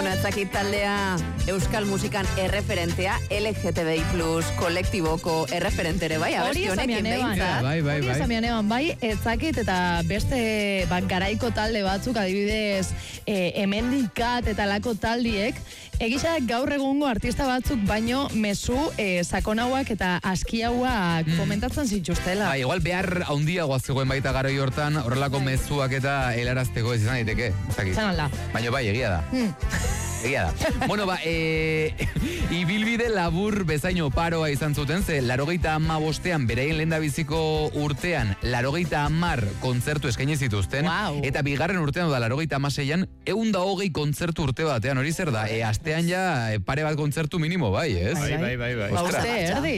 Bueno, etzakit taldea Euskal musikan erreferentea, LGTBI+ kolektiboko erreferentere, bai, abesti honekin behintzat. Hori esamian eban, bai, etzakit eta beste garaiko talde batzuk, adibidez, hemendikat eta lako taldiek, egisa gaur egungo artista batzuk baino mezu sakonauak eta askiauak komentatzen zituztela. Bai, igual behar haundiagoa zegoen baita garoi hortan, horrelako mezuak eta helarazteko ez izan daiteke. Zanala. Baina bai, egia da. Egia da. Bueno, ibilbide labur bezain oparoa izan zuten, ze 85ean beraien lehendabiziko urtean 80 kontzertu eskaini zituzten, eta bigarren urtean da 86ean 120 kontzertu urte batean, hori zer da? Astean ja pare bat kontzertu minimo, bai, ez? Bai. Uste, erdi.